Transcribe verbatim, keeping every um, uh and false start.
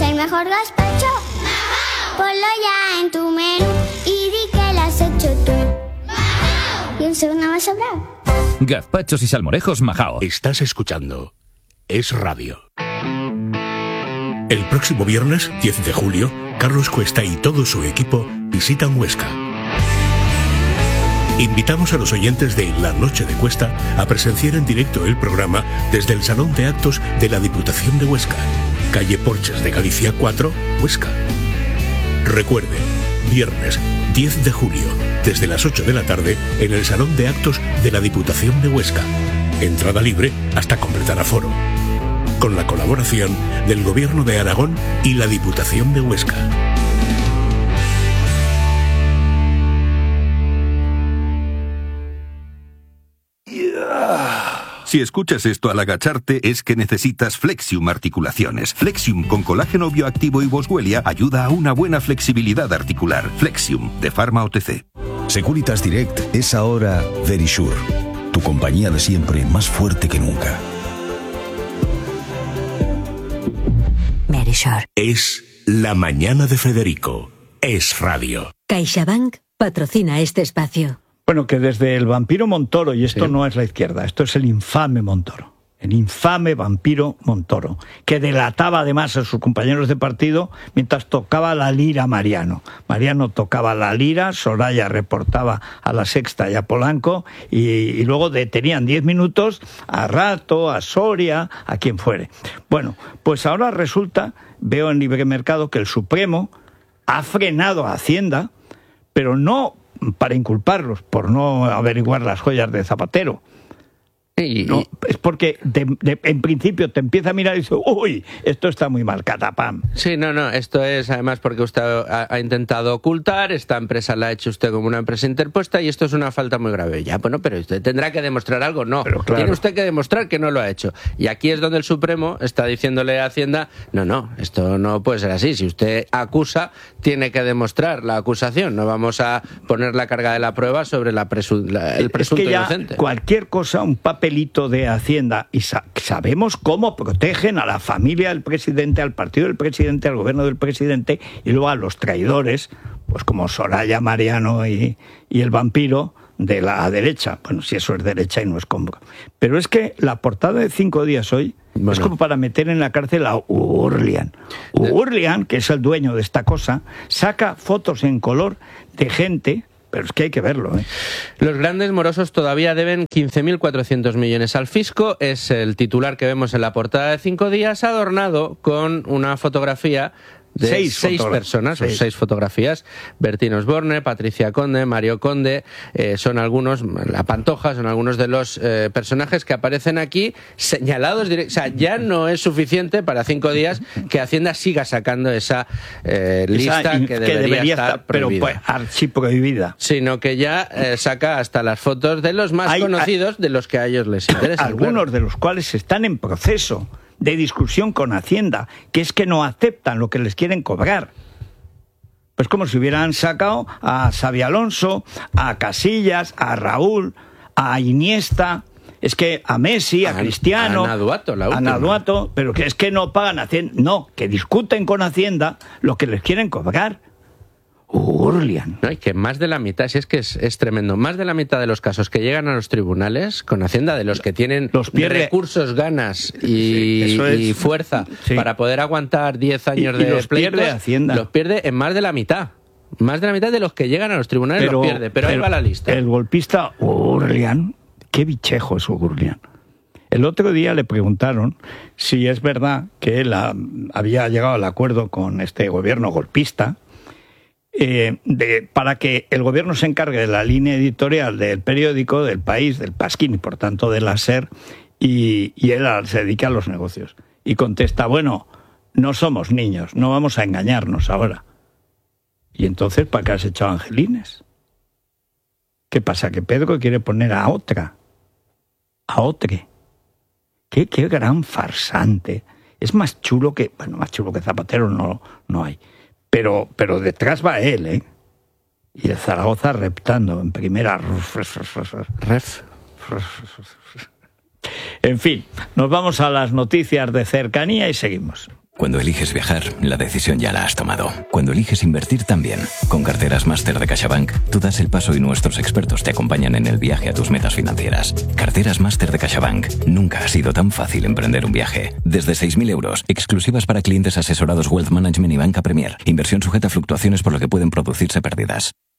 ¿Quieres el mejor gazpacho? Ponlo ya en tu menú y di que lo has hecho tú. Y un segundo más sobrado. Gazpachos y salmorejos Majao. Estás escuchando Es Radio. El próximo viernes, diez de julio, Carlos Cuesta y todo su equipo visitan Huesca. Invitamos a los oyentes de La Noche de Cuesta a presenciar en directo el programa desde el Salón de Actos de la Diputación de Huesca, calle Porches de Galicia cuatro, Huesca. Recuerde, viernes diez de julio, desde las ocho de la tarde, en el Salón de Actos de la Diputación de Huesca. Entrada libre hasta completar aforo. Con la colaboración del Gobierno de Aragón y la Diputación de Huesca. Si escuchas esto al agacharte, es que necesitas Flexium Articulaciones. Flexium con colágeno bioactivo y boswellia ayuda a una buena flexibilidad articular. Flexium, de Pharma O T C. Securitas Direct es ahora Verisure, tu compañía de siempre más fuerte que nunca. Verisure. Es la mañana de Federico. Es Radio. CaixaBank patrocina este espacio. Bueno, que desde el vampiro Montoro, y esto sí. no es la izquierda, esto es el infame Montoro, el infame vampiro Montoro, que delataba además a sus compañeros de partido mientras tocaba la lira Mariano. Mariano tocaba la lira, Soraya reportaba a La Sexta y a Polanco, y, y luego detenían diez minutos a Rato, a Soria, a quien fuere. Bueno, pues ahora resulta, veo en Libre Mercado, que el Supremo ha frenado a Hacienda, pero no para inculparlos por no averiguar las joyas de Zapatero. Y, no, es porque de, de, en principio te empieza a mirar y dice, uy, esto está muy mal, catapam. Sí, no, no, esto es además porque usted ha, ha intentado ocultar, esta empresa la ha hecho usted como una empresa interpuesta y esto es una falta muy grave. Ya, bueno, pero usted tendrá que demostrar algo. No, pero claro, tiene usted que demostrar que no lo ha hecho. Y aquí es donde el Supremo está diciéndole a Hacienda, no, no, esto no puede ser así. Si usted acusa, tiene que demostrar la acusación. No vamos a poner la carga de la prueba sobre la presu la, el presunto es que ya inocente. Cualquier cosa, un papelito de Hacienda, y sa sabemos cómo protegen a la familia del presidente, al partido del presidente, al gobierno del presidente, y luego a los traidores, pues como Soraya, Mariano y, y el vampiro de la derecha. Bueno, si eso es derecha y no es cómodo. Pero es que la portada de Cinco Días hoy bueno. es como para meter en la cárcel a Urlian. Urlian, que es el dueño de esta cosa, saca fotos en color de gente. Pero es que hay que verlo, ¿eh? Los grandes morosos todavía deben quince mil cuatrocientos millones al fisco. Es el titular que vemos en la portada de Cinco Días, adornado con una fotografía de seis, seis personas, seis. o seis fotografías. Bertín Osborne, Patricia Conde, Mario Conde, eh, son algunos, la Pantoja, son algunos de los eh, personajes que aparecen aquí señalados. O sea, ya no es suficiente para Cinco Días que Hacienda siga sacando esa eh, lista esa, que, que debería, debería estar, estar prohibida. Pero pues, archiprohibida. Sino que ya eh, saca hasta las fotos de los más hay, conocidos, hay, de los que a ellos les interesa. Algunos claro. de los cuales están en proceso de discusión con Hacienda, que es que no aceptan lo que les quieren cobrar. Pues como si hubieran sacado a Xabi Alonso, a Casillas, a Raúl, a Iniesta, es que a Messi, a, a Cristiano, a Naduato, la última. a Naduato, pero que es que no pagan Hacienda, no, que discuten con Hacienda lo que les quieren cobrar. Urlian. No, y que más de la mitad, si es que es, es tremendo, más de la mitad de los casos que llegan a los tribunales con Hacienda, de los que tienen los pierde, recursos, ganas y, sí, es, y fuerza sí. para poder aguantar diez años y, de y los pleitos, pierde Hacienda. Los pierde en más de la mitad. Más de la mitad de los que llegan a los tribunales pero, los pierde, pero, pero ahí va la lista. El golpista Urlian, qué bichejo es Urlian. El otro día le preguntaron si es verdad que él ha, había llegado al acuerdo con este gobierno golpista, Eh, de, para que el gobierno se encargue de la línea editorial del periódico, del País, del Pasquín y por tanto de la SER, y, y él se dedica a los negocios. Y contesta, bueno, no somos niños, no vamos a engañarnos ahora. Y entonces, ¿para qué has echado Angelines? ¿Qué pasa? Que Pedro quiere poner a otra, a otra. Qué, qué gran farsante. Es más chulo que, bueno, más chulo que Zapatero no, no hay. Pero, pero detrás va él, ¿eh? Y el Zaragoza reptando en primera. Ref. En fin, nos vamos a las noticias de cercanía y seguimos. Cuando eliges viajar, la decisión ya la has tomado. Cuando eliges invertir también. Con Carteras Máster de CaixaBank, tú das el paso y nuestros expertos te acompañan en el viaje a tus metas financieras. Carteras Máster de CaixaBank. Nunca ha sido tan fácil emprender un viaje. Desde seis mil euros, exclusivas para clientes asesorados Wealth Management y Banca Premier. Inversión sujeta a fluctuaciones por lo que pueden producirse pérdidas.